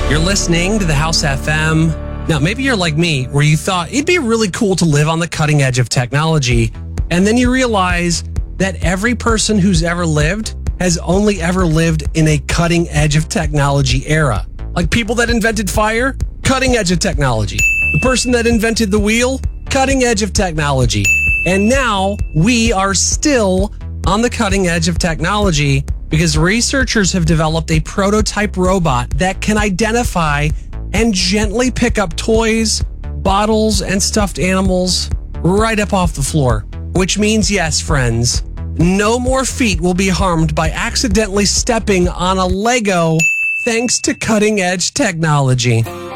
You're listening to the House FM. Now, maybe you're like me, where you thought it'd be really cool to live on the cutting edge of technology. And then you realize that every person who's ever lived has only ever lived in a cutting edge of technology era. Like people that invented fire, cutting edge of technology. The person that invented the wheel, cutting edge of technology. And now we are still on the cutting edge of technology because researchers have developed a prototype robot that can identify and gently pick up toys, bottles, and stuffed animals right up off the floor. Which means, yes, friends, no more feet will be harmed by accidentally stepping on a Lego thanks to cutting edge technology.